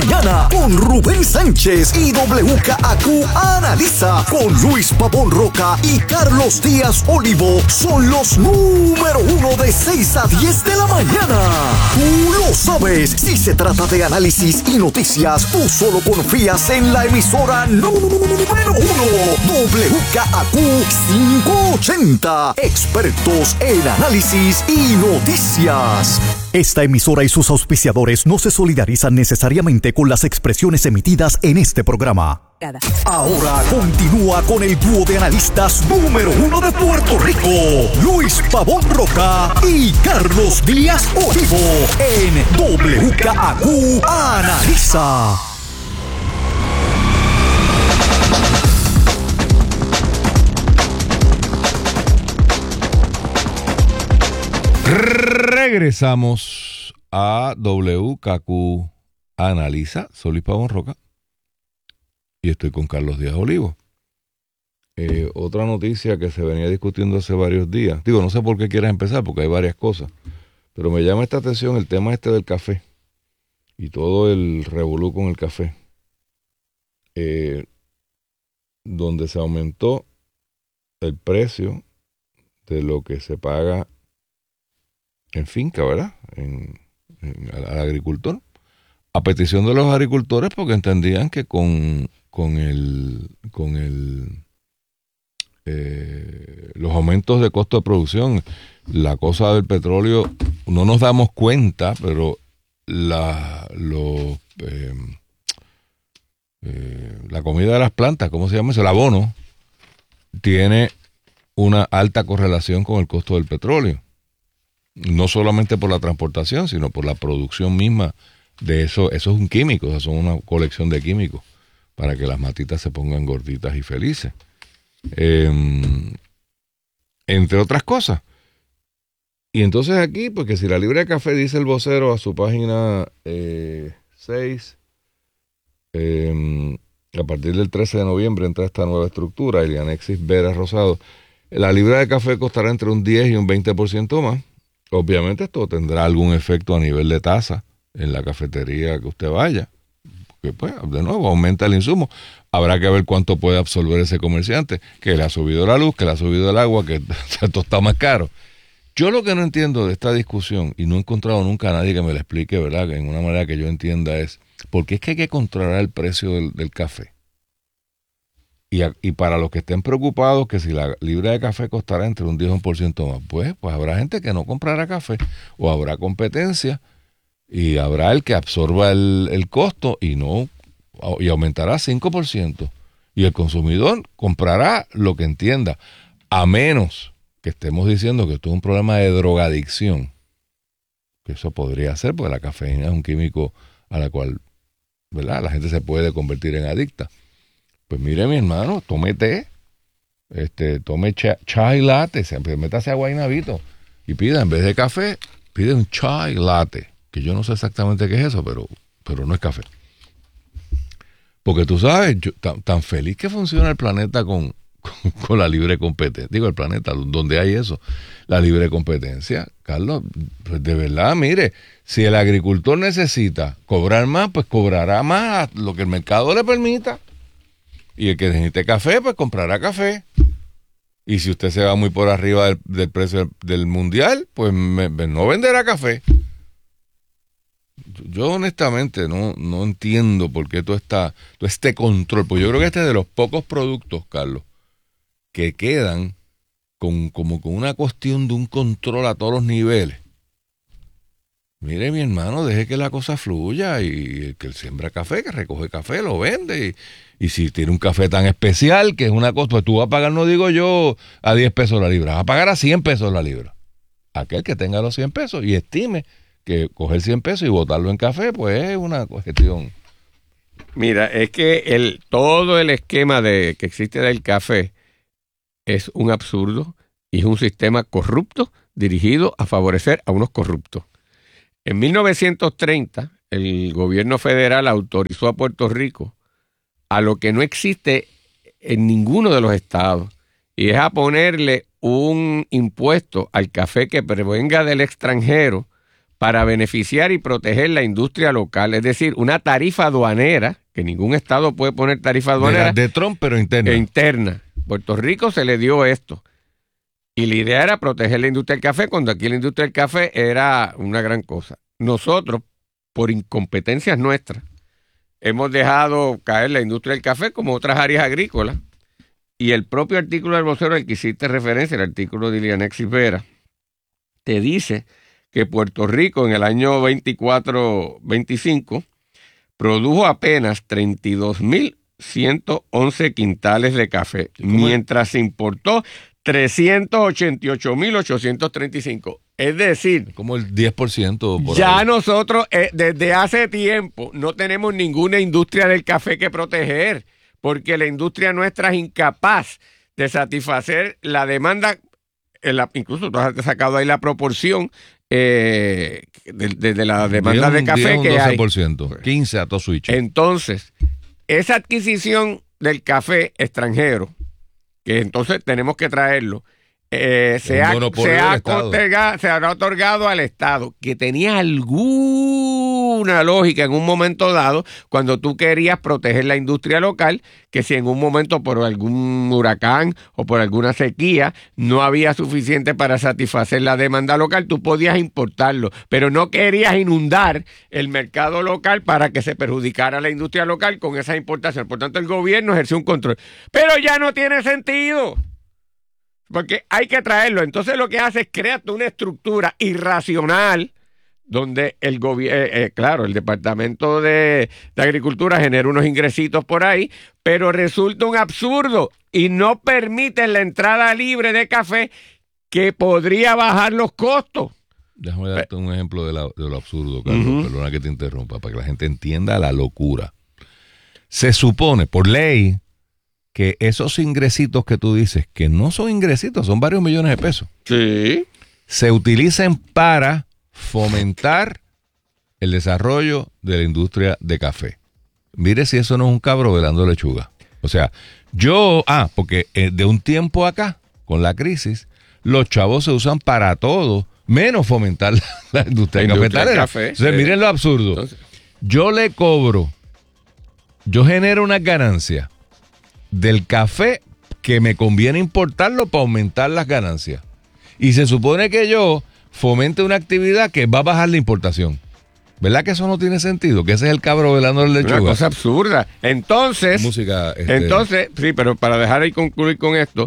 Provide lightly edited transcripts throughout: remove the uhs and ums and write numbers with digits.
mañana con Rubén Sánchez y WKAQ Analiza con Luis Pavón Roca y Carlos Díaz Olivo. Son los número uno de 6 a 10 de la mañana. Tú lo sabes. Si se trata de análisis y noticias, tú solo confías en la emisora número uno. WKAQ 580. Expertos en análisis y noticias. Esta emisora y sus auspiciadores no se solidarizan necesariamente con las expresiones emitidas en este programa. Ahora continúa con el dúo de analistas número uno de Puerto Rico, Luis Pavón Roca y Carlos Díaz Olivo, en WKAQ Analiza. Regresamos a WKAQ Analiza. Soy Luis Pavón Roca y estoy con Carlos Díaz Olivo. Otra noticia que se venía discutiendo hace varios días. Digo, no sé por qué quieras empezar, porque hay varias cosas, pero me llama esta atención el tema este del café y todo el revolú con el café, donde se aumentó el precio de lo que se paga en finca, ¿verdad? Al agricultor, a petición de los agricultores, porque entendían que con los aumentos de costo de producción, la cosa del petróleo, no nos damos cuenta, pero la comida de las plantas, ¿cómo se llama eso? El abono, tiene una alta correlación con el costo del petróleo. No solamente por la transportación, sino por la producción misma de eso. Eso es un químico, o sea, son una colección de químicos para que las matitas se pongan gorditas y felices. Entre otras cosas. Y entonces aquí, porque si la libra de café, dice el vocero a su página 6, a partir del 13 de noviembre entra esta nueva estructura, Elianexis Vera Rosado, la libra de café costará entre un 10 y un 20% más. Obviamente esto tendrá algún efecto a nivel de tasa en la cafetería que usted vaya, que pues de nuevo aumenta el insumo. Habrá que ver cuánto puede absorber ese comerciante, que le ha subido la luz, que le ha subido el agua, que esto está más caro. Yo lo que no entiendo de esta discusión, y no he encontrado nunca a nadie que me lo explique, ¿verdad?, en una manera que yo entienda, es ¿por qué es que hay que controlar el precio del café? Y para los que estén preocupados que si la libra de café costará entre un 10 y un por ciento más, pues habrá gente que no comprará café, o habrá competencia, y habrá el que absorba el costo y aumentará 5%. Y el consumidor comprará lo que entienda, a menos que estemos diciendo que esto es un problema de drogadicción, que eso podría ser, porque la cafeína es un químico a la cual, ¿verdad?, la gente se puede convertir en adicta. Pues mire, mi hermano, tome té, tome chai latte, métase agua y navito y pida, en vez de café, pide un chai latte, que yo no sé exactamente qué es eso, pero no es café. Porque tú sabes, tan feliz que funciona el planeta con la libre competencia, digo el planeta, donde hay eso, la libre competencia, Carlos, pues de verdad, mire, si el agricultor necesita cobrar más, pues cobrará más lo que el mercado le permita. Y el que necesite café, pues comprará café. Y si usted se va muy por arriba del precio del mundial, pues no venderá café. Yo honestamente no entiendo por qué todo este control. Pues yo creo que este es de los pocos productos, Carlos, que quedan como con una cuestión de un control a todos los niveles. Mire, mi hermano, deje que la cosa fluya, y el que siembra café, que recoge café, lo vende. Y si tiene un café tan especial, que es una cosa, pues tú vas a pagar, no digo yo, a 10 pesos la libra, vas a pagar a 100 pesos la libra. Aquel que tenga los 100 pesos y estime que coger 100 pesos y botarlo en café, pues es una cuestión. Mira, es que todo el esquema que existe del café es un absurdo y es un sistema corrupto dirigido a favorecer a unos corruptos. En 1930, el gobierno federal autorizó a Puerto Rico a lo que no existe en ninguno de los estados, y es a ponerle un impuesto al café que provenga del extranjero para beneficiar y proteger la industria local, es decir, una tarifa aduanera, que ningún estado puede poner tarifa aduanera. De Trump, pero interna. Interna. Puerto Rico se le dio esto. Y la idea era proteger la industria del café, cuando aquí la industria del café era una gran cosa. Nosotros, por incompetencias nuestras, hemos dejado caer la industria del café como otras áreas agrícolas. Y el propio artículo del vocero al que hiciste referencia, el artículo de Ilianexis Vera, te dice que Puerto Rico en el año 24-25 produjo apenas 32.111 quintales de café, mientras se importó 388.835. Es decir, como el 10% por ya ahí. Nosotros desde hace tiempo no tenemos ninguna industria del café que proteger, porque la industria nuestra es incapaz de satisfacer la demanda. Incluso tú has sacado ahí la proporción de la demanda de café que hay. 12%, 15% a todo switch. Entonces, esa adquisición del café extranjero, que entonces tenemos que traerlo, se habrá otorgado al Estado, que tenía alguna lógica en un momento dado cuando tú querías proteger la industria local, que si en un momento por algún huracán o por alguna sequía no había suficiente para satisfacer la demanda local, tú podías importarlo, pero no querías inundar el mercado local para que se perjudicara a la industria local con esa importación. Por tanto, el gobierno ejerció un control. Pero ya no tiene sentido, porque hay que traerlo. Entonces lo que hace es crear una estructura irracional donde el gobierno, claro, el Departamento de Agricultura genera unos ingresitos por ahí, pero resulta un absurdo y no permiten la entrada libre de café que podría bajar los costos. Déjame darte un ejemplo de lo absurdo, Carlos, perdona que te interrumpa, para que la gente entienda la locura. Se supone, por ley, que esos ingresitos que tú dices, que no son ingresitos, son varios millones de pesos, sí, se utilicen para fomentar el desarrollo de la industria de café. Mire si eso no es un cabro velando lechuga. O sea, porque de un tiempo acá, con la crisis, los chavos se usan para todo, menos fomentar la industria cafetalera. Café. Entonces, miren lo absurdo. Entonces, yo genero una ganancia del café que me conviene importarlo para aumentar las ganancias. Y se supone que yo fomente una actividad que va a bajar la importación. ¿Verdad que eso no tiene sentido? Que ese es el cabro velando la lechuga. una cosa absurda. Entonces, Música, sí, pero para dejar ahí concluir con esto,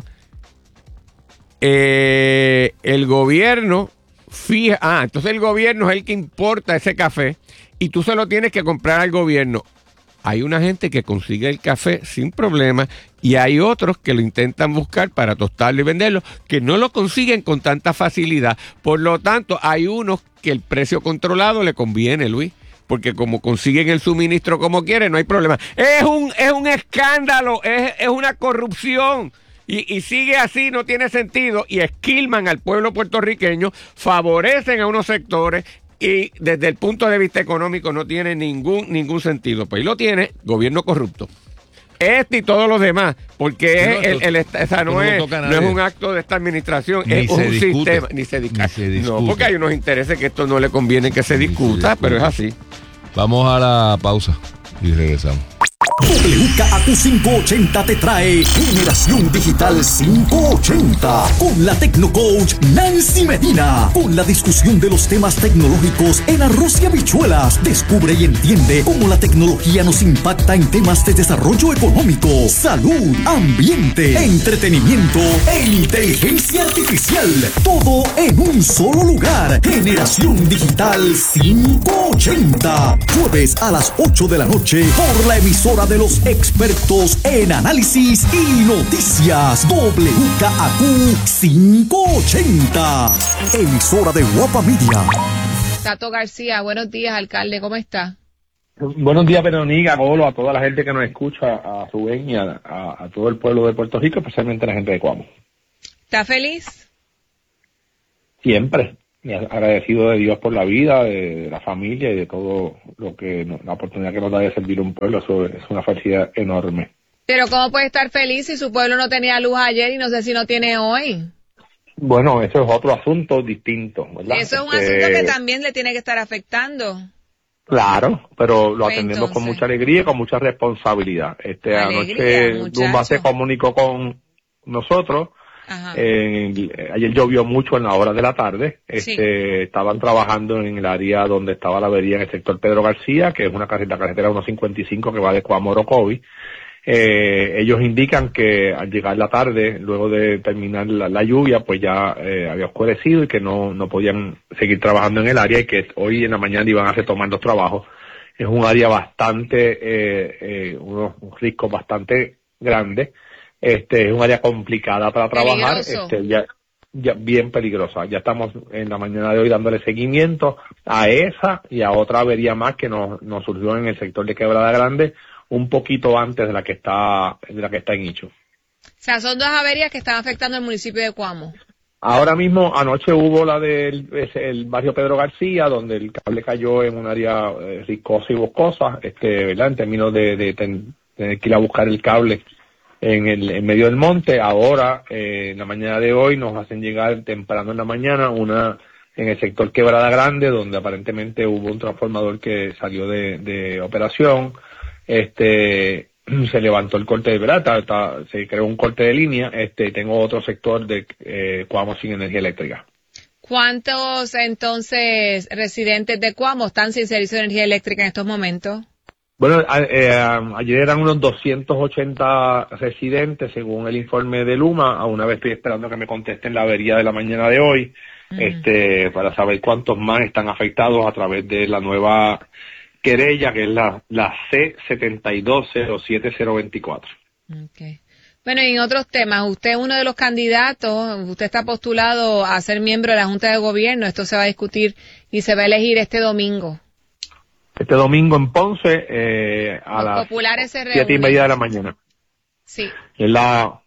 el gobierno entonces el gobierno es el que importa ese café y tú se lo tienes que comprar al gobierno. Hay una gente que consigue el café sin problema y hay otros que lo intentan buscar para tostarlo y venderlo, que no lo consiguen con tanta facilidad. Por lo tanto, hay unos que el precio controlado le conviene, Luis, porque como consiguen el suministro como quieren, no hay problema. Es un escándalo, es una corrupción. Y sigue así, no tiene sentido, y esquilman al pueblo puertorriqueño, favorecen a unos sectores, y desde el punto de vista económico no tiene ningún sentido. Pues ahí lo tiene, gobierno corrupto. Y todos los demás, porque no es un acto de esta administración, es un sistema. Ni se discute. No, porque hay unos intereses que esto no le conviene que se discuta, pero es así. Vamos a la pausa y regresamos. WKAQ 580 te trae Generación Digital 580 con la Tecnocoach Nancy Medina, con la discusión de los temas tecnológicos en arroz y habichuelas. Descubre y entiende cómo la tecnología nos impacta en temas de desarrollo económico, salud, ambiente, entretenimiento e inteligencia artificial. Todo en un solo lugar. Generación Digital 580. Jueves a las 8 de la noche por la emisora de los expertos en análisis y noticias. WKAQ 580. Emisora de Guapa Media. Tato García, buenos días, alcalde, ¿cómo está? Buenos días, Verónica, a toda la gente que nos escucha, a Rubén y a todo el pueblo de Puerto Rico, especialmente la gente de Cuamo. ¿Está feliz? Siempre. Agradecido de Dios por la vida, de la familia y de todo la oportunidad que nos da de servir a un pueblo. Eso es una felicidad enorme. Pero ¿cómo puede estar feliz si su pueblo no tenía luz ayer y no sé si no tiene hoy? Bueno, eso es otro asunto distinto, ¿verdad? Eso es un asunto que también le tiene que estar afectando. Claro, pero lo Pues atendemos con entonces, mucha alegría y con mucha responsabilidad. alegría, Anoche Dumba se muchacho. comunicó con nosotros. Ajá. Ayer llovió mucho en la hora de la tarde. Sí. Estaban trabajando en el área donde estaba la avería en el sector Pedro García, que es la carretera 155 que va de Coamo a Orocovi. Ellos indican que al llegar la tarde, luego de terminar la lluvia, pues ya había oscurecido y que no podían seguir trabajando en el área y que hoy en la mañana iban a retomar los trabajos. Es un área bastante, unos riscos bastante grandes. Es un área complicada para trabajar, Peligroso. ya bien peligrosa. Ya estamos en la mañana de hoy dándole seguimiento a esa y a otra avería más que nos surgió en el sector de Quebrada Grande, un poquito antes de la que está en Icho. O sea, son dos averías que están afectando al municipio de Coamo. Ahora mismo, anoche hubo la del el barrio Pedro García, donde el cable cayó en un área riscosa y boscosa, ¿verdad? En términos de tener que ir a buscar el cable en medio del monte. Ahora, en la mañana de hoy, nos hacen llegar temprano en la mañana en el sector Quebrada Grande, donde aparentemente hubo un transformador que salió de operación. Se levantó el corte de verdad, se creó un corte de línea. Tengo otro sector de Coamo sin energía eléctrica. ¿Cuántos entonces residentes de Coamo están sin servicio de energía eléctrica en estos momentos? Bueno, ayer eran unos 280 residentes según el informe de Luma. Aún una vez estoy esperando que me contesten la avería de la mañana de hoy, para saber cuántos más están afectados a través de la nueva querella, que es la C-7207-024. Okay. Bueno, y en otros temas, usted es uno de los candidatos, usted está postulado a ser miembro de la Junta de Gobierno, esto se va a discutir y se va a elegir este domingo. Este domingo en Ponce, a Los las populares se 7:30 de la mañana. Sí. Es la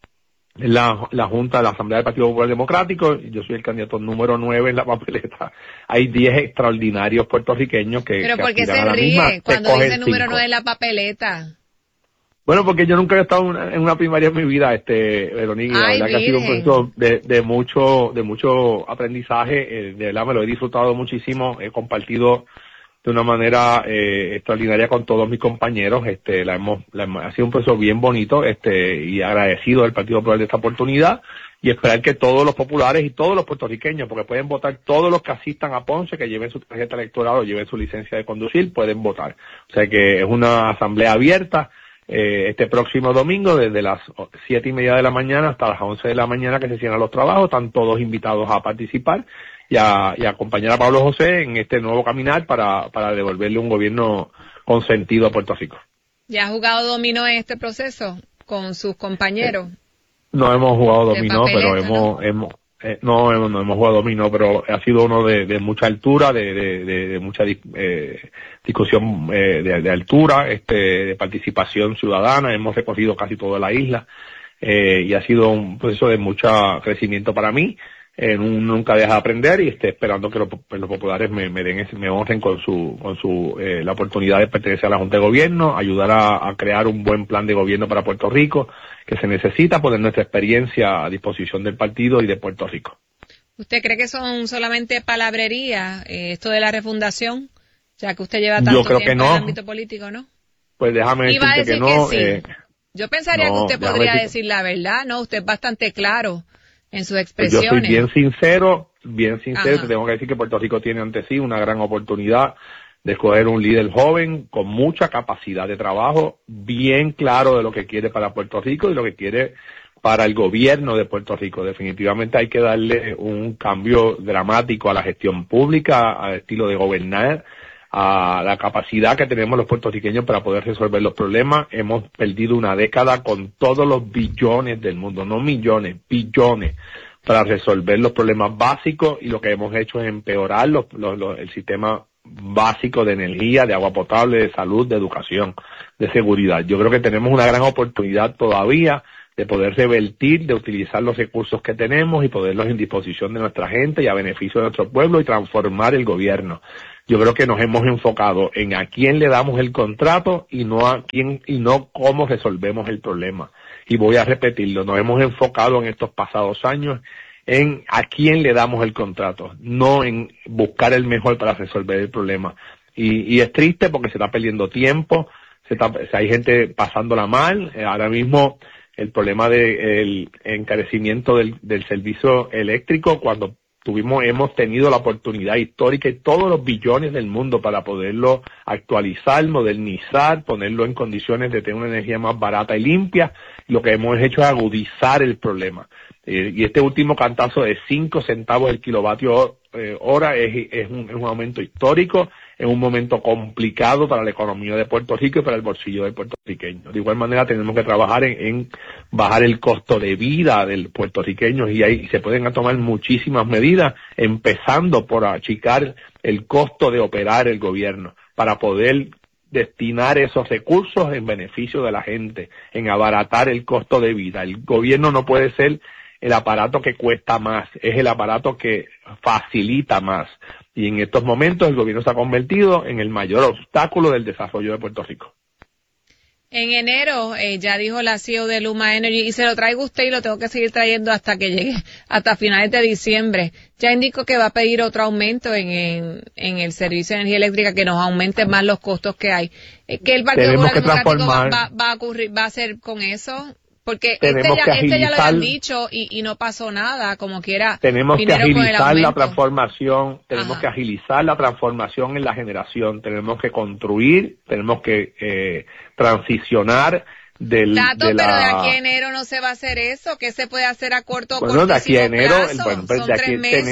Junta de la Asamblea del Partido Popular Democrático. Yo soy el candidato número 9 en la papeleta. Hay 10 extraordinarios puertorriqueños que Pero ¿por qué aspiran se a la ríe misma. cuando Cogen dice número 5. 9 en la papeleta? Bueno, porque yo nunca he estado en una primaria en mi vida, Verónica, y la Ay, verdad que ha sido un virgen. proceso de mucho aprendije, de verdad me lo he disfrutado muchísimo, he compartido de una manera extraordinaria con todos mis compañeros, ha sido un proceso bien bonito, y agradecido al Partido Popular de esta oportunidad, y esperar que todos los populares y todos los puertorriqueños, porque pueden votar todos los que asistan a Ponce, que lleven su tarjeta electoral o lleven su licencia de conducir, pueden votar. O sea que es una asamblea abierta. Este próximo domingo, desde las 7:30 de la mañana hasta las 11 de la mañana que se cierran los trabajos, están todos invitados a participar y a acompañar a Pablo José en este nuevo caminar para devolverle un gobierno con sentido a Puerto Rico. ¿Ya ha jugado dominó en este proceso con sus compañeros? No hemos jugado De dominó, papeleta, pero no hemos jugado dominó, pero ha sido uno de mucha altura, de mucha discusión de altura, de participación ciudadana. Hemos recorrido casi toda la isla, y ha sido un proceso de mucho crecimiento para mí. Nunca deja de aprender, y esperando que los populares me honren con la oportunidad de pertenecer a la Junta de Gobierno, ayudar a crear un buen plan de gobierno para Puerto Rico, que se necesita, poner nuestra experiencia a disposición del partido y de Puerto Rico. ¿Usted cree que son solamente palabrería, esto de la refundación, ya que usted lleva tanto creo tiempo que no. en el ámbito político, no? Pues déjame Iba a decirte decir que no. sí. Yo pensaría que usted déjame podría decirte- decir la verdad, ¿no? Usted es bastante claro en sus Pues expresiones. yo soy bien sincero, Ajá. te tengo que decir que Puerto Rico tiene ante sí una gran oportunidad de escoger un líder joven con mucha capacidad de trabajo, bien claro de lo que quiere para Puerto Rico y lo que quiere para el gobierno de Puerto Rico. Definitivamente hay que darle un cambio dramático a la gestión pública, al estilo de gobernar, a la capacidad que tenemos los puertorriqueños para poder resolver los problemas. Hemos perdido una década con todos los billones del mundo, no millones, billones, para resolver los problemas básicos, y lo que hemos hecho es empeorar el sistema básico de energía, de agua potable, de salud, de educación, de seguridad. Yo creo que tenemos una gran oportunidad todavía de poder revertir, de utilizar los recursos que tenemos y ponerlos en disposición de nuestra gente y a beneficio de nuestro pueblo, y transformar el gobierno. Yo creo que nos hemos enfocado en a quién le damos el contrato y no cómo resolvemos el problema. Y voy a repetirlo, nos hemos enfocado en estos pasados años en a quién le damos el contrato, no en buscar el mejor para resolver el problema. Y es triste porque se está perdiendo tiempo, hay gente pasándola mal. Ahora mismo el problema del encarecimiento del servicio eléctrico, cuando hemos tenido la oportunidad histórica y todos los billones del mundo para poderlo actualizar, modernizar, ponerlo en condiciones de tener una energía más barata y limpia, lo que hemos hecho es agudizar el problema. Y este último cantazo de 5 centavos el kilovatio hora es un aumento histórico, es un momento complicado para la economía de Puerto Rico y para el bolsillo del puertorriqueño. De igual manera tenemos que trabajar en bajar el costo de vida del puertorriqueño, y ahí se pueden tomar muchísimas medidas, empezando por achicar el costo de operar el gobierno para poder destinar esos recursos en beneficio de la gente, en abaratar el costo de vida. El gobierno no puede ser el aparato que cuesta más, es el aparato que facilita más. Y en estos momentos el gobierno se ha convertido en el mayor obstáculo del desarrollo de Puerto Rico. En enero, ya dijo la CEO de Luma Energy, y se lo traigo usted y lo tengo que seguir trayendo hasta que llegue, hasta finales de diciembre. Ya indicó que va a pedir otro aumento en el servicio de energía eléctrica, que nos aumente más los costos que hay. ¿Qué el Partido Popular Democrático va a hacer con eso? Porque este ya lo habían dicho y no pasó nada, como quiera. Tenemos que agilizar la transformación, que agilizar la transformación en la generación, tenemos que construir, tenemos que transicionar pero de aquí a enero no se va a hacer eso. ¿Qué se puede hacer a corto plazo? De aquí a enero, son 3 meses.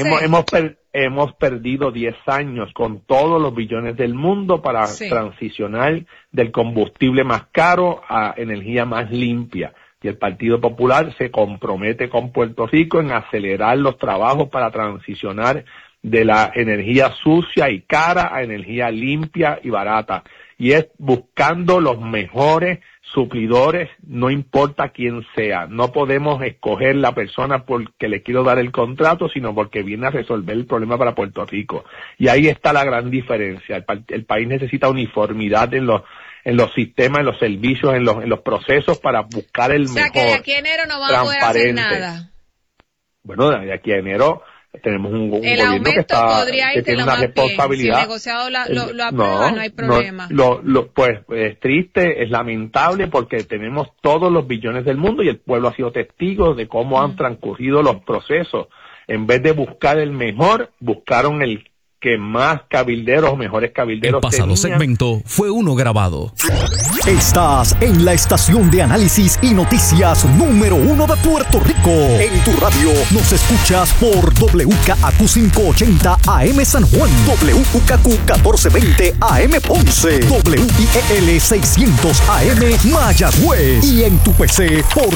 hemos perdido 10 años con todos los billones del mundo para transicionar del combustible más caro a energía más limpia. Y el Partido Popular se compromete con Puerto Rico en acelerar los trabajos para transicionar de la energía sucia y cara a energía limpia y barata. Y es buscando los mejores suplidores, no importa quién sea. No podemos escoger la persona porque le quiero dar el contrato, sino porque viene a resolver el problema para Puerto Rico. Y ahí está la gran diferencia. El país necesita uniformidad en los sistemas, en los servicios, en los procesos para buscar el mejor. O sea, que de aquí a enero no van a poder hacer nada. Bueno, de aquí a enero tenemos un gobierno que tiene una responsabilidad. Si el negociado lo aprueba, no hay problema. Pues es triste, es lamentable, porque tenemos todos los billones del mundo y el pueblo ha sido testigo de cómo han transcurrido los procesos. En vez de buscar el mejor, buscaron el que más cabilderos o mejores cabilderos tenían. El pasado segmento fue uno grabado. Estás en la estación de análisis y noticias número 1 de Puerto Rico. En tu radio nos escuchas por WKAQ 580 AM San Juan, WKQ 1420 AM Ponce, WIEL 600 AM Mayagüez, y en tu PC por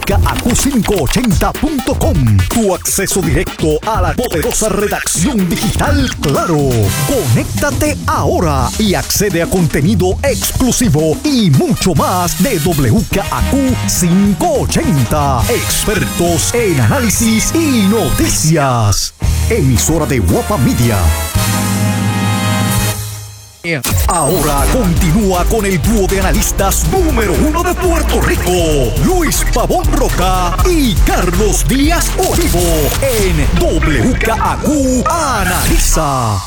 WKAQ580.com. Tu acceso directo a la poderosa redacción digital Claro. Conéctate ahora y accede a contenido exclusivo y mucho más de WKAQ 580. Expertos en análisis y noticias. Emisora de Guapa Media. Ahora continúa con el dúo de analistas número 1 de Puerto Rico, Luis Pavón Roca y Carlos Díaz Olivo, en WKAQ Analiza.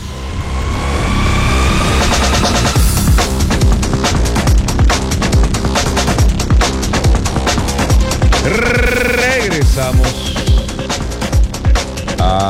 Regresamos a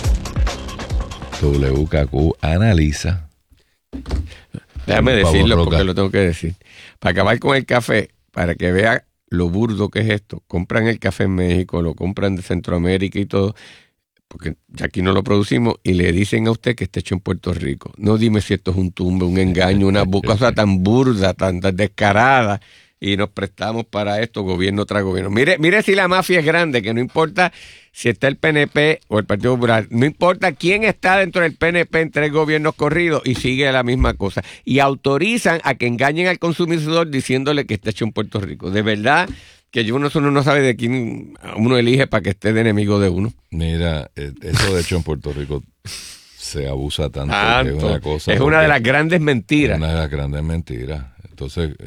WKAQ Analiza. Déjame decirlo porque lo tengo que decir. Para acabar con el café, para que vea lo burdo que es esto, compran el café en México, lo compran de Centroamérica y todo, porque aquí no lo producimos, y le dicen a usted que está hecho en Puerto Rico. No dime si esto es un tumbe, un engaño, una cosa tan burda, tan descarada, y nos prestamos para esto gobierno tras gobierno. Mire si la mafia es grande, que no importa si está el PNP o el Partido Popular, no importa quién está dentro del PNP en 3 gobiernos corridos, y sigue la misma cosa. Y autorizan a que engañen al consumidor diciéndole que está hecho en Puerto Rico. De verdad que uno no sabe de quién uno elige para que esté de enemigo de uno. Mira, eso de hecho en Puerto Rico se abusa tanto. Que es una cosa. Es una de las grandes mentiras. Una de las grandes mentiras. Entonces,